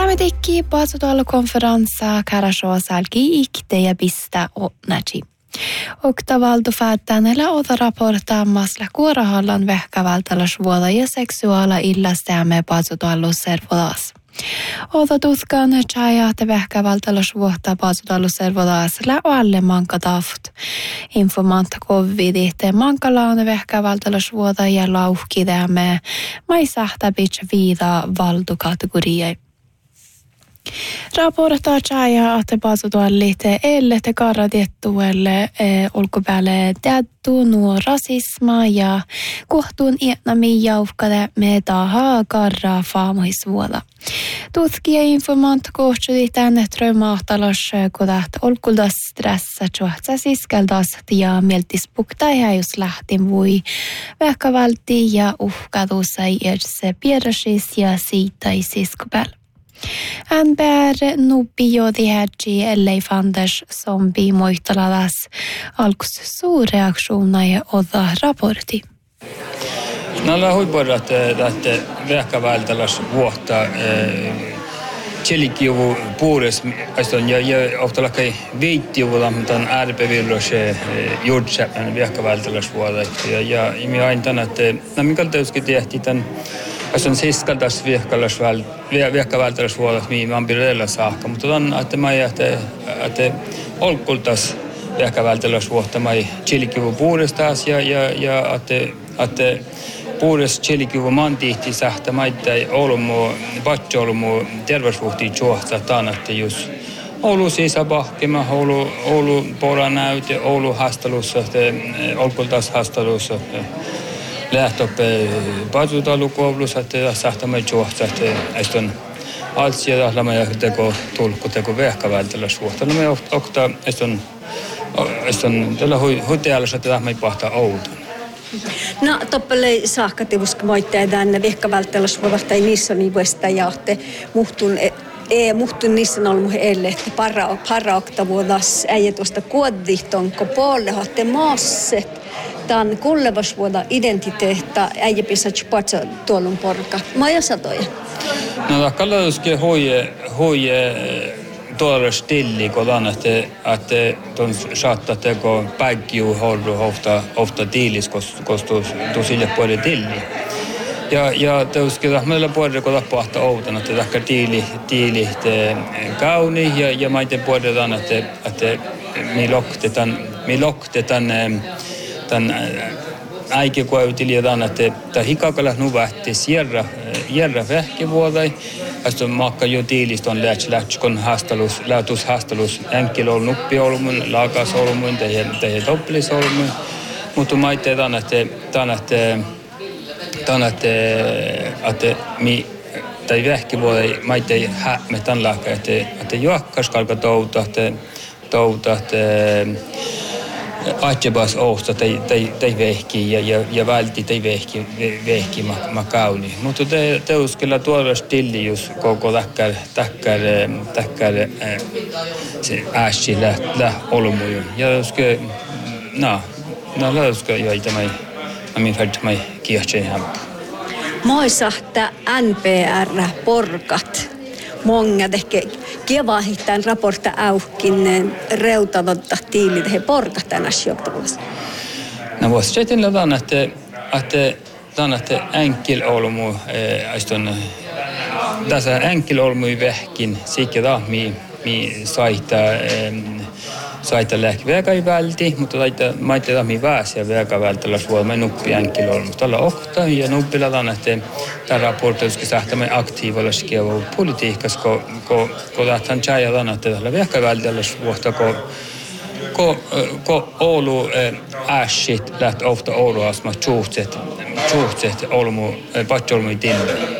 tekki paasutallukonferenssa Karashosalki ikteja pistä onnaji. Oktavaldu fäättänellä ota raportaamassa kuorahallan vähkävältäläs vuoda ja seksuaala illästämme paasutallusservodas. Ota tutkaan tjajahte vähkävältäläs vuotta paasutallusservodas lä alle mankataft. Informaanta covidihte mankalaane vähkävältäläs vuoda ja lauhkidämme maisahta pitch viida valtukategoriai. Raportaa tjajaa, että paasutuallite elle te karadiettuelle olkopäälle täyttu nuo rasisma ja kohtuun ietnami jauhkade me tahaa karraa faamuhisvuoda. Tutkija informant kohtui tänne trömaahtalas kodat olkuldas stressa tjohtsa siskeldas ja mieltispukta jos lähtin voi vähkävalti ja uhkadussa irse pierrasis ja siitaisis kopäällä. Hän bär nuppi jodi härgi ellei fandes zombi moihtaladas alkus suur reaktiona ja oda raporti. Näillä huippuilla, että vähkävältäläs vuotta tjelikiuvu puures ja ohtalakai viittiuvulla, mutta on ääripävillos juurtsäppän vähkävältäläs vuotta. Ja minä aina tämän, että mikä tietysti tehti tämän on siskaltas vähkävältäläs vuotta, mihin on pidellä saakka, mutta on, että mä että olkultas vähkävältäläs vuotta, mä tjelikiuvu puurestas ja että puures tjelikivu mantihti sähtä maittai Oulumu, patjolumu terveysvuhti juohta taanatti just Oulu sisäpahkema, Oulu poranäyte, Oulu hastalussa, olkultas hastalussa. Lähtöppe paasutalukoulussa, että sähtä mä juohta, että on altsia tahlama ja teko vähkävältäläs vuotta. No me okta, että on tällä huitealassa, että mä pahtaa outon. No, toppele saakkativus moittaa tänne vähkävältäläs vuotta ei niissä niin vuosta jahte muhtun niissä on ollut elle, että parra oktavuodas äijätuosta kuodihton, kun puolelle haatte maasset. Tämän kullevas vuoda identiteettä äijäpisats patsa tuolun porka. Maja satoja. No, tämä kalladuskin hoie tuolla stilli, kun on, että tuon saattaa teko päikkiu horru ofta tiilis, koska sille puolelle tilli. Ja tietysti meillä puolella kun tapahtuu outona, että tämä tiili kauni ja maiden puolella on, että me loktetaan tämän äikikuäytilijötään, että hikakalla nuvähti sierra vähkivuodai. Tästä on maakka jo tiiliston lähtskon haastalus änkilol nuppiolmun, laakasolmun, tehe topplisolmun. Mutta maitteetaan, että mi tai vähkivuodai maittei hämmetän lahka, että juokkas kalka touta, Atjebas ohta tai vehki ja välti tai vehki ma kauni. Mutta te uskella tuolla stilli just koko takkar se ässi lä olmujun. Ja uske uske joita mai fällt mai kiehtsei hamp. Moisahta NPR porkat. Många tehke kevahittain raportta auhkin reutavotta tiili tehe porkahtaan sijoittavuus. No voisi sitten ladan, että enkel olmu tässä enkel olmu vähkin sikä mi saita lääkväkai välti, mutta maita mi väsiä väkä vältellä suolma nuppi enkel olmu. Tällä okta ja nuppi ladan, että tämä raportti olisi sähtämä aktiivalla skiava politiikassa, kun lähtään tjäjätään, että tällä väkä vältellä vuotta, kun Oulu ässit lähti ofta Oulu asma tjuhtset olmu patjolmu tilve.